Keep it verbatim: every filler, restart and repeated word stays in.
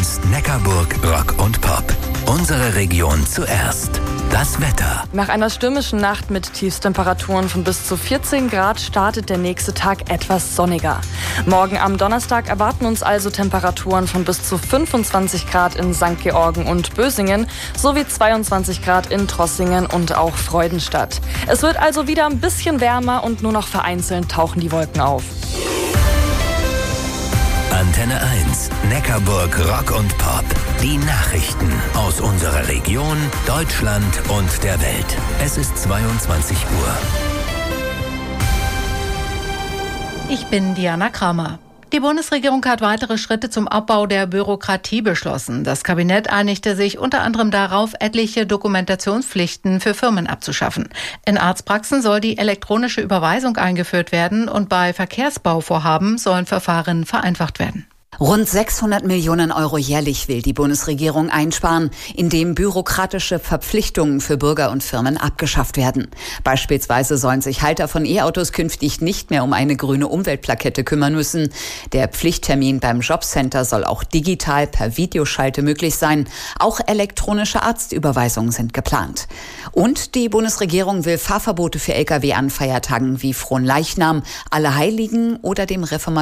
eins Neckarburg Rock und Pop. Unsere Region zuerst. Das Wetter. Nach einer stürmischen Nacht mit Tiefstemperaturen von bis zu vierzehn Grad startet der nächste Tag etwas sonniger. Morgen am Donnerstag erwarten uns also Temperaturen von bis zu fünfundzwanzig Grad in Sankt Georgen und Bösingen sowie zweiundzwanzig Grad in Trossingen und auch Freudenstadt. Es wird also wieder ein bisschen wärmer und nur noch vereinzelt tauchen die Wolken auf. Antenne eins, Neckarburg Rock und Pop. Die Nachrichten aus unserer Region, Deutschland und der Welt. Es ist zweiundzwanzig Uhr. Ich bin Diana Kramer. Die Bundesregierung hat weitere Schritte zum Abbau der Bürokratie beschlossen. Das Kabinett einigte sich unter anderem darauf, etliche Dokumentationspflichten für Firmen abzuschaffen. In Arztpraxen soll die elektronische Überweisung eingeführt werden und bei Verkehrsbauvorhaben sollen Verfahren vereinfacht werden. Rund sechshundert Millionen Euro jährlich will die Bundesregierung einsparen, indem bürokratische Verpflichtungen für Bürger und Firmen abgeschafft werden. Beispielsweise sollen sich Halter von E-Autos künftig nicht mehr um eine grüne Umweltplakette kümmern müssen. Der Pflichttermin beim Jobcenter soll auch digital per Videoschalte möglich sein. Auch elektronische Arztüberweisungen sind geplant. Und die Bundesregierung will Fahrverbote für L K W an Feiertagen wie Fronleichnam, Allerheiligen oder dem Reformatorentag